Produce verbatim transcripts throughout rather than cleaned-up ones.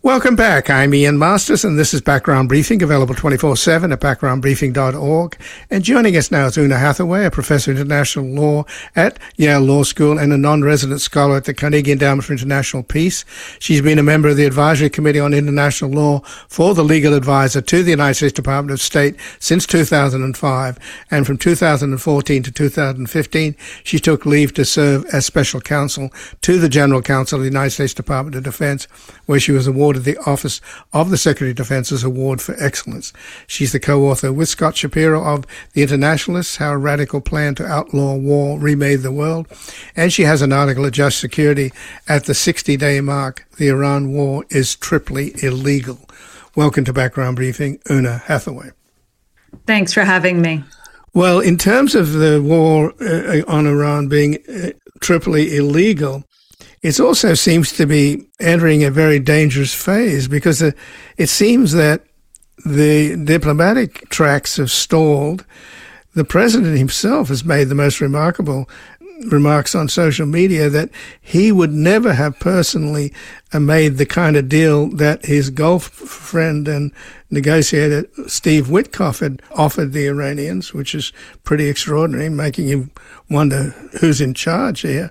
Welcome back. I'm Ian Masters, and this is Background Briefing, available twenty-four seven at background briefing dot org. And joining us now is Una Hathaway, a professor of international law at Yale Law School and a non-resident scholar at the Carnegie Endowment for International Peace. She's been a member of the Advisory Committee on International Law for the Legal Advisor to the United States Department of State since two thousand five, and from two thousand fourteen to two thousand fifteen, she took leave to serve as special counsel to the General Counsel of the United States Department of Defense, where she was awarded the Office of the Secretary of Defense's Award for Excellence. She's the co-author with Scott Shapiro of The Internationalists, How a Radical Plan to Outlaw War Remade the World. And she has an article at Just Security at the sixty-day mark, The Iran War is Triply Illegal. Welcome to Background Briefing, Una Hathaway. Thanks for having me. Well, in terms of the war uh, on Iran being uh, triply illegal, it also seems to be entering a very dangerous phase because uh, it seems that the diplomatic tracks have stalled. The president himself has made the most remarkable remarks on social media that he would never have personally uh, made the kind of deal that his Gulf friend and negotiator Steve Witkoff had offered the Iranians, which is pretty extraordinary, making you wonder who's in charge here.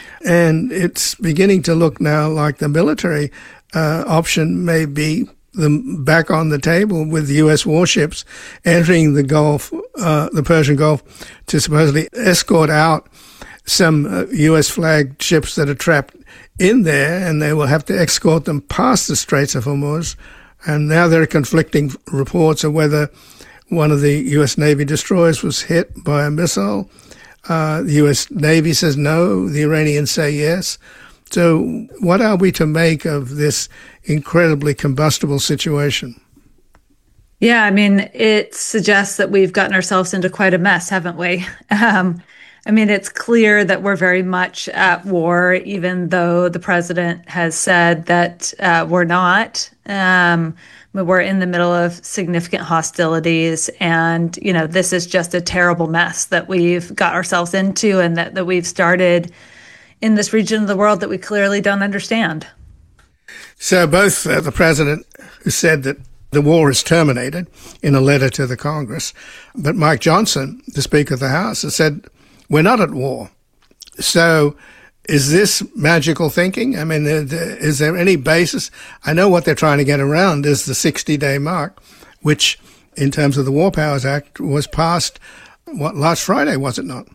And it's beginning to look now like the military uh, option may be the, back on the table with U S warships entering the Gulf, uh, the Persian Gulf, to supposedly escort out some uh, U S flagged ships that are trapped in there, and they will have to escort them past the Straits of Hormuz. And now there are conflicting reports of whether one of the U S Navy destroyers was hit by a missile. Uh, the U S Navy says no, the Iranians say yes. So what are we to make of this incredibly combustible situation? Yeah, I mean, it suggests that we've gotten ourselves into quite a mess, haven't we? Um, I mean, it's clear that we're very much at war, even though the president has said that uh, we're not. Um, we're in the middle of significant hostilities, and, you know, this is just a terrible mess that we've got ourselves into and that, that we've started in this region of the world that we clearly don't understand. So both uh, the president, who said that the war is terminated in a letter to the Congress, but Mike Johnson, the Speaker of the House, has said, we're not at war. So is this magical thinking? I mean, is there any basis? I know what they're trying to get around is the sixty-day mark, which, in terms of the War Powers Act, was passed, what, last Friday, was it not?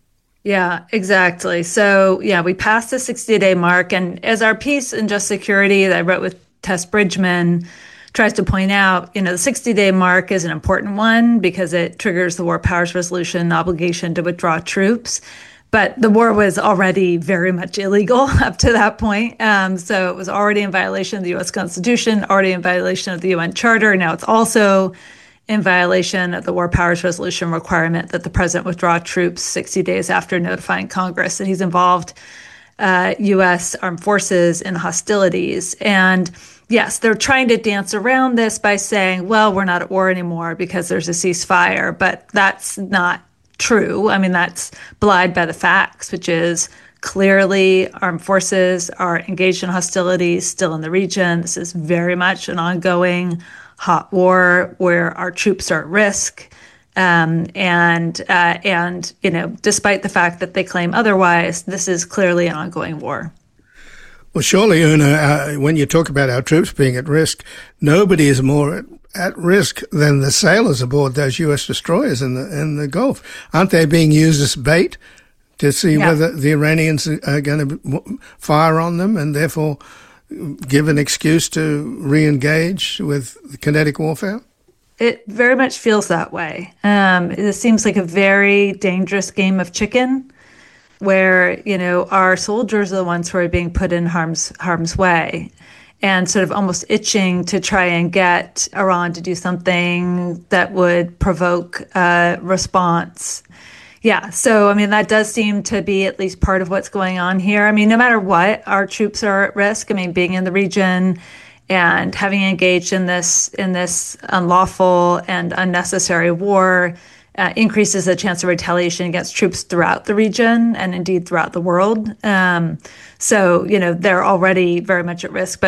Yeah, exactly. So, yeah, we passed the sixty-day mark. And as our piece in Just Security that I wrote with Tess Bridgman tries to point out, you know, the sixty-day mark is an important one because it triggers the War Powers Resolution obligation to withdraw troops. But the war was already very much illegal up to that point. Um, so it was already in violation of the U S Constitution, already in violation of the U N Charter. Now it's also in violation of the War Powers Resolution requirement that the president withdraw troops sixty days after notifying Congress that he's involved uh, U S armed forces in hostilities. And yes, they're trying to dance around this by saying, well, we're not at war anymore because there's a ceasefire. But that's not true. I mean, that's belied by the facts, which is clearly armed forces are engaged in hostilities still in the region. This is very much an ongoing hot war where our troops are at risk. Um, and, uh, and, you know, despite the fact that they claim otherwise, this is clearly an ongoing war. Well, surely, Una, uh, when you talk about our troops being at risk, nobody is more at, at risk than the sailors aboard those U S destroyers in the in the Gulf. Aren't they being used as bait to see yeah. whether the Iranians are going to fire on them and therefore give an excuse to re-engage with kinetic warfare? It very much feels that way. Um, it seems like a very dangerous game of chicken, where, you know, our soldiers are the ones who are being put in harm's harm's way and sort of almost itching to try and get Iran to do something that would provoke a response. Yeah, so, I mean, that does seem to be at least part of what's going on here. I mean, no matter what, our troops are at risk. I mean, being in the region and having engaged in this in this unlawful and unnecessary war Uh, increases the chance of retaliation against troops throughout the region and indeed throughout the world. Um, so, you know, they're already very much at risk. But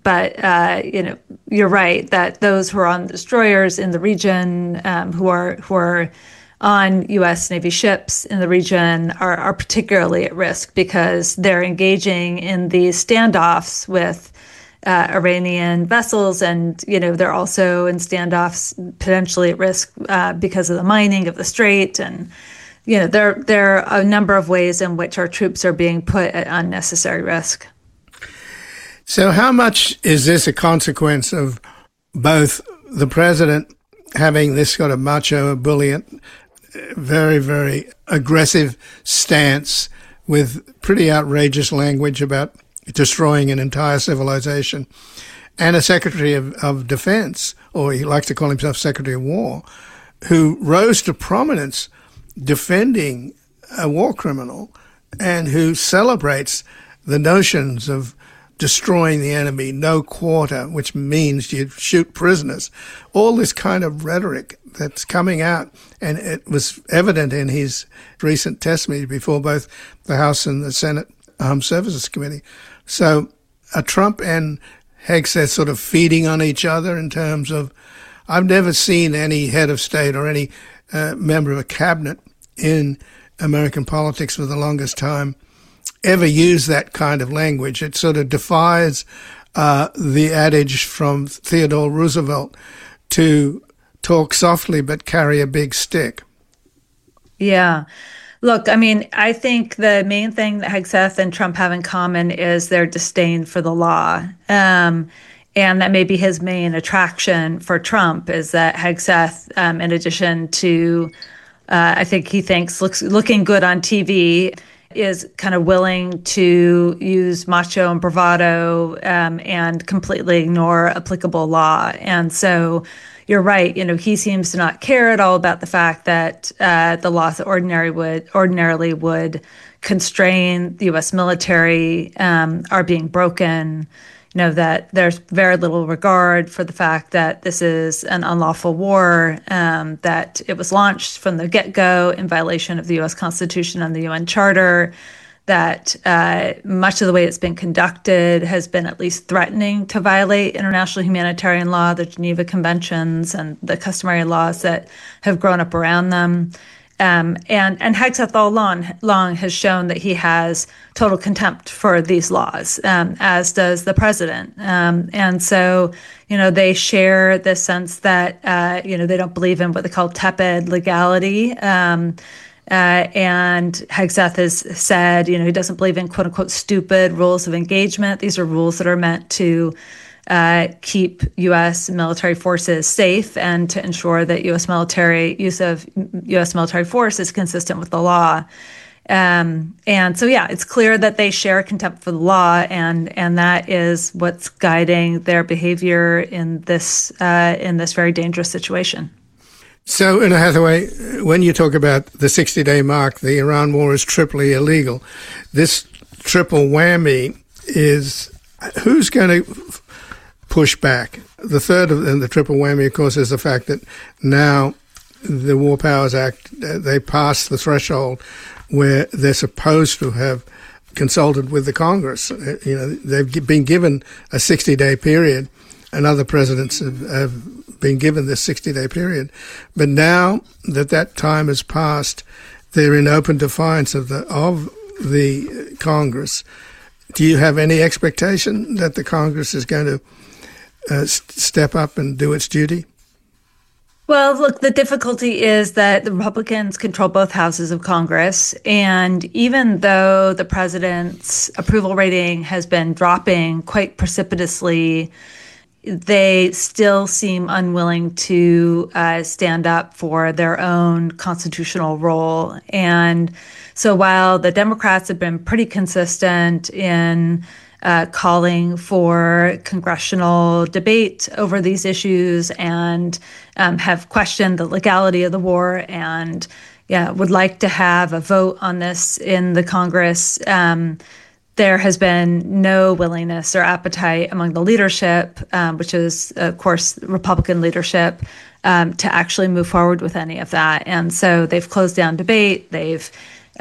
but, uh, you know, you're right that those who are on destroyers in the region, um, who are who are on U S Navy ships in the region are, are particularly at risk because they're engaging in these standoffs with uh, Iranian vessels. And, you know, they're also in standoffs potentially at risk uh, because of the mining of the strait. And, you know, there, there are a number of ways in which our troops are being put at unnecessary risk. So how much is this a consequence of both the president having this sort of macho, ebullient, very, very aggressive stance with pretty outrageous language about destroying an entire civilization, and a Secretary of, of Defense, or he likes to call himself Secretary of War, who rose to prominence defending a war criminal and who celebrates the notions of destroying the enemy, no quarter, which means you shoot prisoners, all this kind of rhetoric that's coming out. And it was evident in his recent testimony before both the House and the Senate Armed Services Committee. So are Trump and Hegseth sort of feeding on each other in terms of, I've never seen any head of state or any uh, member of a cabinet in American politics for the longest time ever use that kind of language. It sort of defies uh, the adage from Theodore Roosevelt to talk softly but carry a big stick. Yeah. Look, I mean, I think the main thing that Hegseth and Trump have in common is their disdain for the law. Um, and that may be his main attraction for Trump is that Hegseth, um, in addition to, uh, I think he thinks looks looking good on T V, is kind of willing to use macho and bravado um, and completely ignore applicable law. And so you're right. You know, he seems to not care at all about the fact that uh, the laws that ordinary would ordinarily would constrain the U S military um, are being broken. You know, that there's very little regard for the fact that this is an unlawful war, um, that it was launched from the get-go in violation of the U S Constitution and the U N Charter, that uh, much of the way it's been conducted has been at least threatening to violate international humanitarian law, the Geneva Conventions, and the customary laws that have grown up around them. Um, and, and Hegseth all long, long has shown that he has total contempt for these laws, um, as does the president. Um, and so, you know, they share this sense that, uh, you know, they don't believe in what they call tepid legality. Um, uh, and Hegseth has said, you know, he doesn't believe in, quote unquote, stupid rules of engagement. These are rules that are meant to Uh, keep U S military forces safe and to ensure that U S military use of U S military force is consistent with the law. Um, and so, yeah, it's clear that they share contempt for the law, and and that is what's guiding their behavior in this uh, in this very dangerous situation. So, Una Hathaway, when you talk about the sixty-day mark, the Iran war is triply illegal. This triple whammy is, who's going to push back? The third of the, the triple whammy, of course, is the fact that now the War Powers Act, they passed the threshold where they're supposed to have consulted with the Congress. You know, they've been given a sixty-day period, and other presidents have, have been given this sixty-day period. But now that that time has passed, they're in open defiance of the of the Congress. Do you have any expectation that the Congress is going to Uh, step up and do its duty? Well, look, the difficulty is that the Republicans control both houses of Congress. And even though the president's approval rating has been dropping quite precipitously, they still seem unwilling to uh, stand up for their own constitutional role. And so while the Democrats have been pretty consistent in Uh, calling for congressional debate over these issues and um, have questioned the legality of the war and yeah, would like to have a vote on this in the Congress. Um, there has been no willingness or appetite among the leadership, um, which is, of course, Republican leadership, um, to actually move forward with any of that. And so they've closed down debate. They've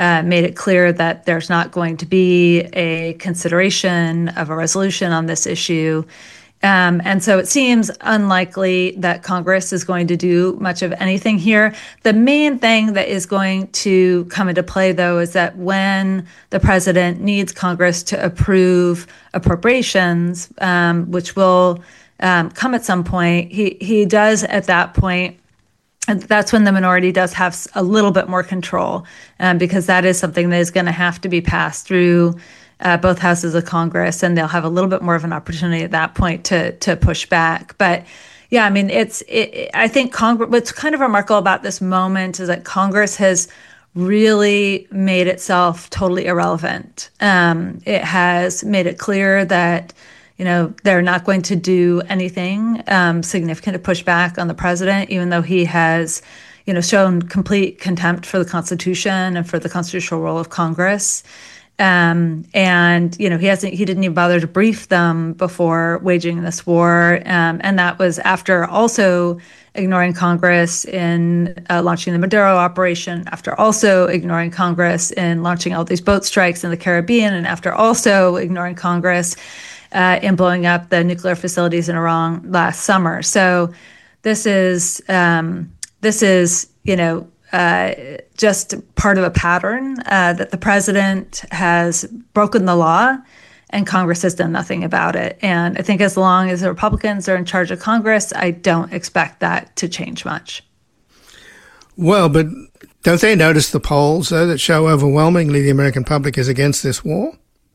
uh, made it clear that there's not going to be a consideration of a resolution on this issue. Um, and so it seems unlikely that Congress is going to do much of anything here. The main thing that is going to come into play, though, is that when the president needs Congress to approve appropriations, um, which will um, come at some point, he, he does at that point. And that's when the minority does have a little bit more control, um, because that is something that is going to have to be passed through Uh, both houses of Congress, and they'll have a little bit more of an opportunity at that point to to push back. But yeah, I mean, it's it, I think Congress. What's kind of remarkable about this moment is that Congress has really made itself totally irrelevant. Um, it has made it clear that you know they're not going to do anything um, significant to push back on the president, even though he has you know shown complete contempt for the Constitution and for the constitutional role of Congress. Um, and, you know, he hasn't, he didn't even bother to brief them before waging this war. Um, and that was after also ignoring Congress in uh, launching the Maduro operation, after also ignoring Congress in launching all these boat strikes in the Caribbean, and after also ignoring Congress uh, in blowing up the nuclear facilities in Iran last summer. So this is, um, this is, you know, Uh, just part of a pattern uh, that the president has broken the law and Congress has done nothing about it. And I think as long as the Republicans are in charge of Congress, I don't expect that to change much. Well, but don't they notice the polls, though, that show overwhelmingly the American public is against this war?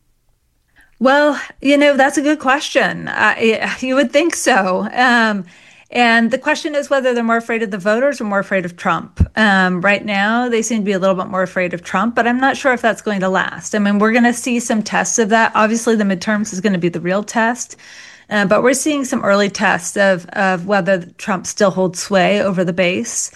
Well, you know, that's a good question. Uh, you would think so. Um, And the question is whether they're more afraid of the voters or more afraid of Trump. Um, right now, they seem to be a little bit more afraid of Trump, but I'm not sure if that's going to last. I mean, we're going to see some tests of that. Obviously, the midterms is going to be the real test, uh, but we're seeing some early tests of, of whether Trump still holds sway over the base.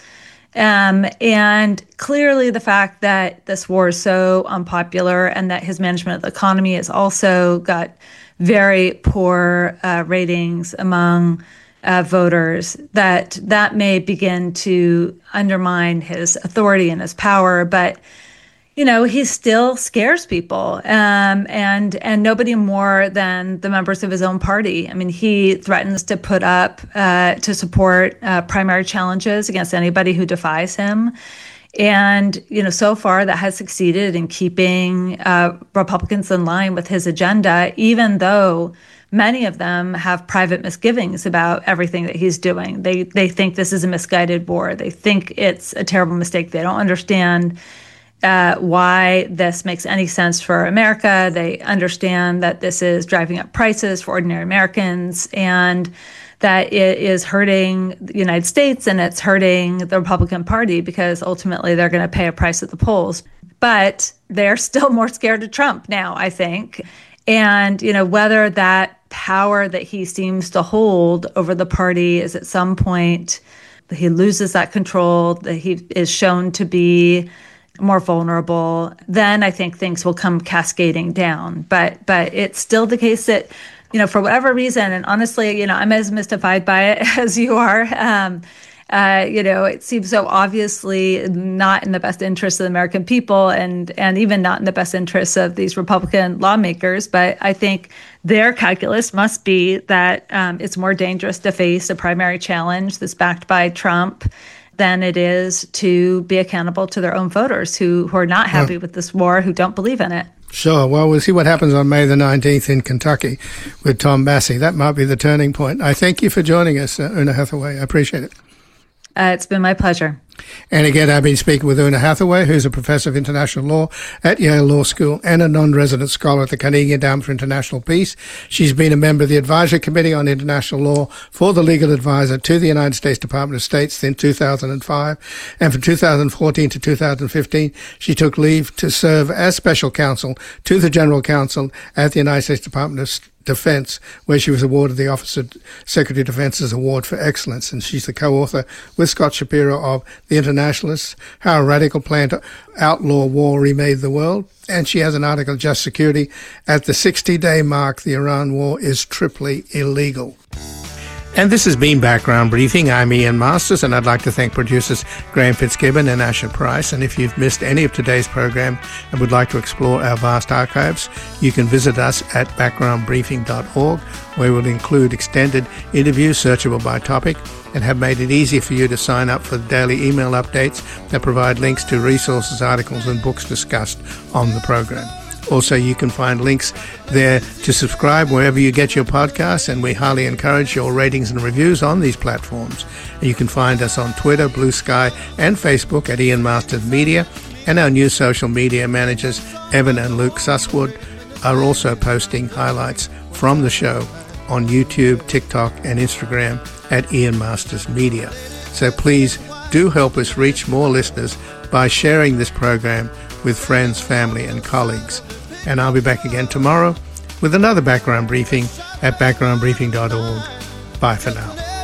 Um, and clearly, the fact that this war is so unpopular and that his management of the economy has also got very poor uh, ratings among Uh, voters, that that may begin to undermine his authority and his power. But, you know, he still scares people, um, and and nobody more than the members of his own party. I mean, he threatens to put up, uh, to support uh, primary challenges against anybody who defies him. And, you know, so far that has succeeded in keeping uh, Republicans in line with his agenda, even though many of them have private misgivings about everything that he's doing. They they think this is a misguided war. They think it's a terrible mistake. They don't understand uh, why this makes any sense for America. They understand that this is driving up prices for ordinary Americans and that it is hurting the United States and it's hurting the Republican Party because ultimately they're going to pay a price at the polls. But they're still more scared of Trump now, I think. And, you know, whether that power that he seems to hold over the party is at some point he loses that control, that he is shown to be more vulnerable, then I think things will come cascading down. But but it's still the case that, you know, for whatever reason, and honestly, you know, I'm as mystified by it as you are. Um, Uh, you know, it seems so obviously not in the best interest of the American people and and even not in the best interests of these Republican lawmakers. But I think their calculus must be that um, it's more dangerous to face a primary challenge that's backed by Trump than it is to be accountable to their own voters who, who are not happy yeah. with this war, who don't believe in it. Sure. Well, we'll see what happens on May the nineteenth in Kentucky with Tom Massie. That might be the turning point. I thank you for joining us, uh, Oona Hathaway. I appreciate it. Uh, it's been my pleasure. And again, I've been speaking with Oona Hathaway, who's a professor of international law at Yale Law School and a non-resident scholar at the Carnegie Endowment for International Peace. She's been a member of the Advisory Committee on International Law for the legal advisor to the United States Department of State since two thousand five. And from two thousand fourteen to two thousand fifteen, she took leave to serve as special counsel to the General Counsel at the United States Department of Defense, where she was awarded the Office of Secretary of Defense's Award for Excellence. And she's the co-author with Scott Shapiro of The Internationalists, How a Radical Plan to Outlaw War Remade the World. And she has an article, Just Security, at the sixty-day mark, the Iran war is triply illegal. And this has been Background Briefing. I'm Ian Masters, and I'd like to thank producers Graham Fitzgibbon and Asher Price. And if you've missed any of today's program and would like to explore our vast archives, you can visit us at background briefing dot org, where we'll include extended interviews searchable by topic and have made it easy for you to sign up for daily email updates that provide links to resources, articles, and books discussed on the program. Also, you can find links there to subscribe wherever you get your podcasts, and we highly encourage your ratings and reviews on these platforms. And you can find us on Twitter, Blue Sky, and Facebook at Ian Masters Media, and our new social media managers, Evan and Luke Susswood, are also posting highlights from the show on YouTube, TikTok, and Instagram at Ian Masters Media. So please do help us reach more listeners by sharing this program with friends, family, and colleagues. And I'll be back again tomorrow with another background briefing at background briefing dot org. Bye for now.